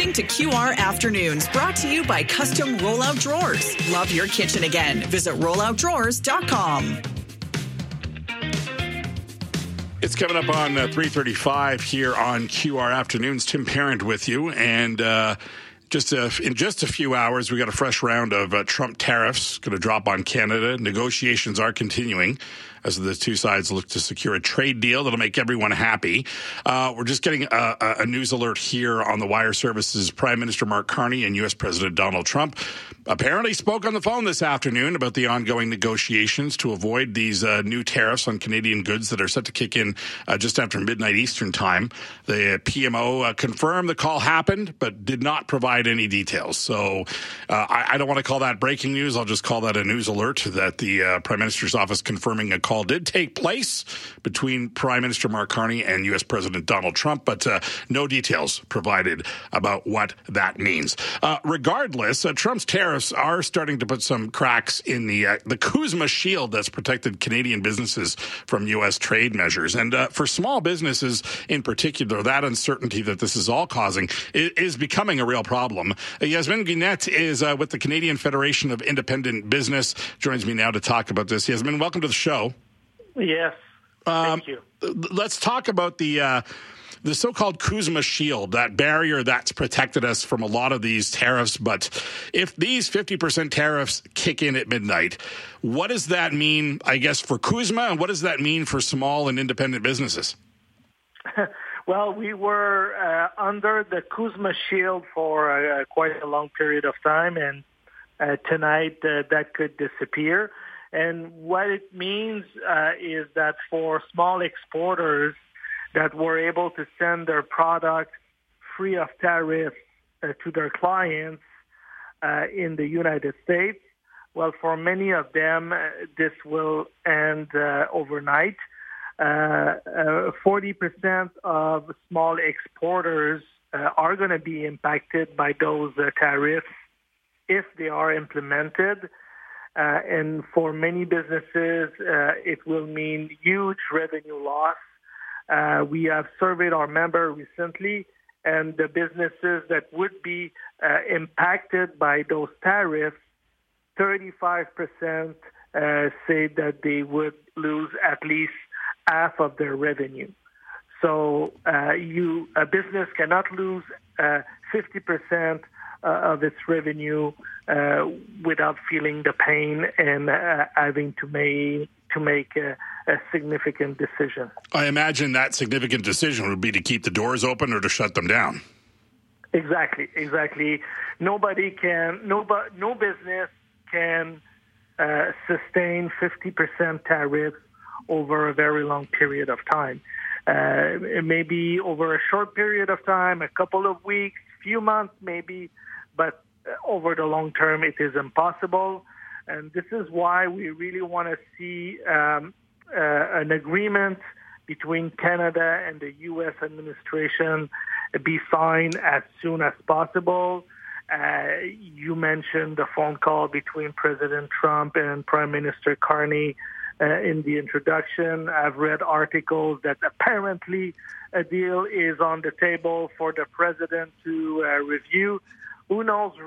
listening to QR Afternoons, brought to you by Custom Rollout Drawers. Love your kitchen again. Visit rolloutdrawers.com. It's coming up on 3:35 here on QR Afternoons. Tim Parent with you. And in just a few hours, we got a fresh round of Trump tariffs going to drop on Canada. Negotiations are continuing as the two sides look to secure a trade deal that'll make everyone happy. We're just getting a news alert here on the wire services. Prime Minister Mark Carney and U.S. President Donald Trump apparently spoke on the phone this afternoon about the ongoing negotiations to avoid these new tariffs on Canadian goods that are set to kick in just after midnight Eastern time. The PMO confirmed the call happened, but did not provide any details. So I don't want to call that breaking news. I'll just call that a news alert that the Prime Minister's office confirming a call did take place between Prime Minister Mark Carney and U.S. President Donald Trump, but no details provided about what that means. Regardless, Trump's tariffs are starting to put some cracks in the Kuzma shield that's protected Canadian businesses from U.S. trade measures. And for small businesses in particular, that uncertainty that this is all causing is becoming a real problem. Yasmin Guinette is with the Canadian Federation of Independent Business, joins me now to talk about this. Yasmin, welcome to the show. Yes, thank you. Let's talk about the so-called Kuzma shield, that barrier that's protected us from a lot of these tariffs. But if these 50% tariffs kick in at midnight, what does that mean, I guess, for Kuzma, and what does that mean for small and independent businesses? Well, we were under the Kuzma shield for quite a long period of time, and tonight that could disappear. And what it means is that for small exporters that were able to send their product free of tariffs to their clients in the United States, well, for many of them, this will end overnight. 40% of small exporters are going to be impacted by those tariffs if they are implemented. And for many businesses, it will mean huge revenue loss. We have surveyed our members recently, and the businesses that would be impacted by those tariffs, 35% say that they would lose at least half of their revenue. So a business cannot lose 50% of its revenue without feeling the pain and having to make a significant decision. I imagine that significant decision would be to keep the doors open or to shut them down. Exactly. No business can sustain 50% tariffs over a very long period of time. Maybe over a short period of time, a couple of weeks, few months maybe, but over the long term, it is impossible. And this is why we really want to see an agreement between Canada and the U.S. administration be signed as soon as possible. You mentioned the phone call between President Trump and Prime Minister Carney in the introduction. I've read articles that apparently a deal is on the table for the president to review. Who knows